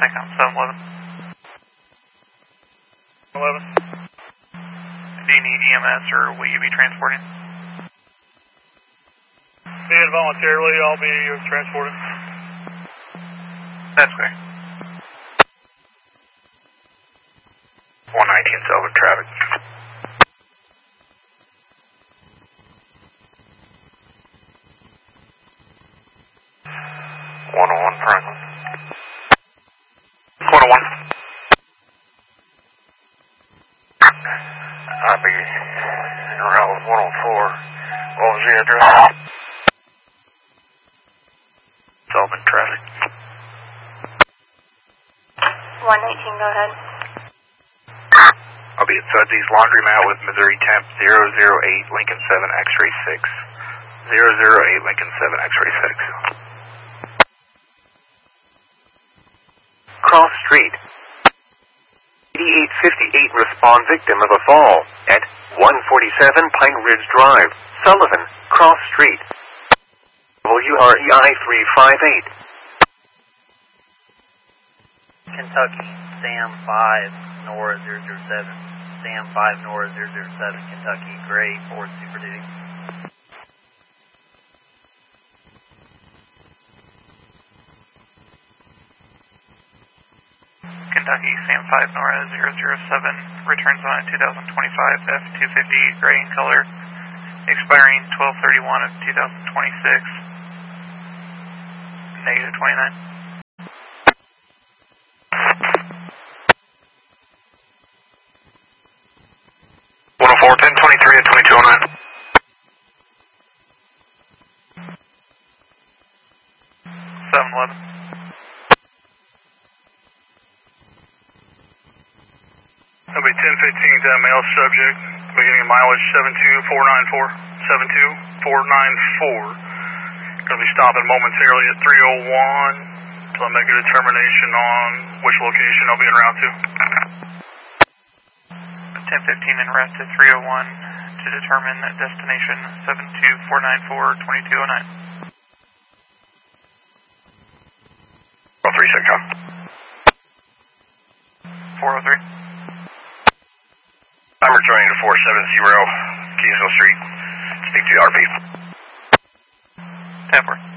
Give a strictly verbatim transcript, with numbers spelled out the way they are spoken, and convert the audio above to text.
second, seven eleven. eleven. Do you need E M S or will you be transporting? Being voluntarily, I'll be transported. That's great. one nineteen Sylvan traffic. one oh one Franklin. one oh one. I'll be around one oh four. What was the address? Sullivan traffic. one nineteen, go ahead. I'll be at Sudsy's Laundromat with Missouri Temp zero zero eight Lincoln seven X-ray six. zero zero eight Lincoln seven X-ray six. Cross Street. eighty-eight fifty-eight respond victim of a fall at one forty-seven Pine Ridge Drive, Sullivan, Cross Street. W R E I three five eight. Kentucky, Sam five, Nora zero zero seven. Sam five, Nora zero zero seven, Kentucky, Gray, four Super Duty. Kentucky, Sam five, Nora zero zero seven, returns on a two thousand twenty-five F two fifty gray in color, expiring twelve thirty-one of two thousand twenty-six, negative twenty-nine. one oh four, ten twenty-three at twenty-two oh nine. seven eleven. That'll be ten fifteen to male subject, beginning mileage seven two four nine four. seven two four nine four. Going to be stopping momentarily at three oh one until I make a determination on which location I'll be en route to. ten fifteen en route to three oh one to determine destination seven two four nine four, twenty-two oh nine. oh three six, huh? four oh three. I'm returning to four seventy Keysville Street. Speak to the R P. Tapper.